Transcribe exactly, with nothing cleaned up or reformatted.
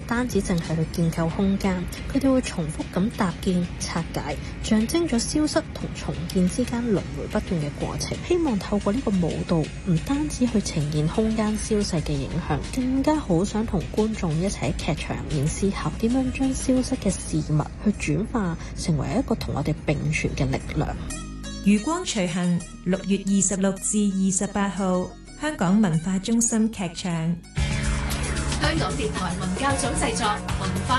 單止淨係去建構空間，佢哋會重複咁搭建、拆解，象徵咗消失同重建之間輪迴不斷嘅過程。希望透過呢個舞蹈，唔單止去呈現空間消逝嘅影響，更加好想同觀眾一齊喺劇場入面思考點樣將消失嘅事物去轉化成為一個同我哋並存嘅力量。 餘光隨行，六月二十六至二十八號，香港文化中心劇場。 香港電台文教組製作文化